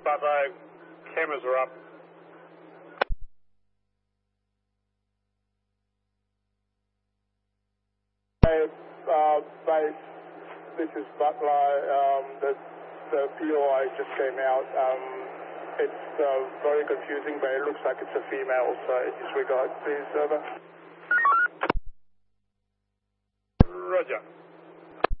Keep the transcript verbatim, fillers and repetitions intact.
Butler, cameras are up. Hey, uh, base, this is Butler. Um, the, the P O I just came out. Um, it's uh, very confusing, but it looks like it's a female, so disregard, please, over. Roger.